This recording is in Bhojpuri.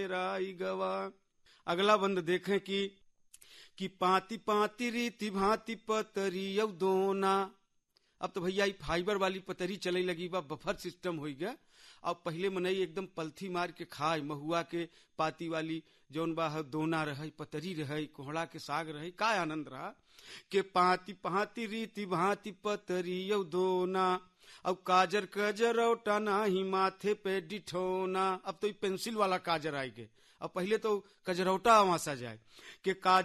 राई गवा। अगला बंद देखें कि पाती पाती रीति भांति पतरी यौ दोना। अब तो भैया फाइबर वाली पतरी चले लगी बा, बफर सिस्टम हो गया। अब पहले मनई एकदम पलथी मार के खाए, महुआ के पाती वाली जौन बा दोना रहे, पतरी रहे, कोहड़ा के साग रहे, का आनंद रहा के पाती पाती रीति भांति पतरी यौ दोना। अब काजर कजरौटा नाही माथे पे डिठोना। अब तो पेंसिल वाला काजर आए गए, अब पहले तो कजरौटा आवासा जाए के काजर